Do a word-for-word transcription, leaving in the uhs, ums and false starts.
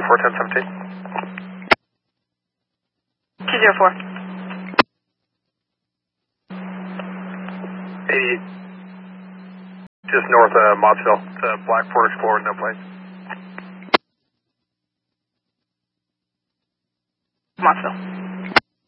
four, ten seventeen. two zero four. eighty, just north of Mottsville. It's a black Ford Explorer, no plate. Mottsville.